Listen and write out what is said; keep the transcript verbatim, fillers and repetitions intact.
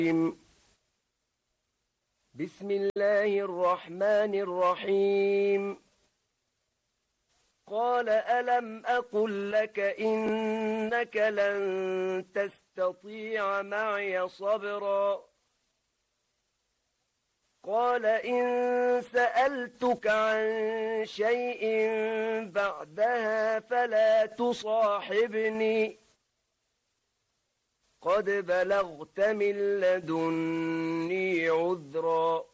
بسم الله الرحمن الرحيم قال ألم أقل لك إنك لن تستطيع معي صبرا قال إن سألتك عن شيء بعدها فلا تصاحبني قد بلغت من لدني عذرا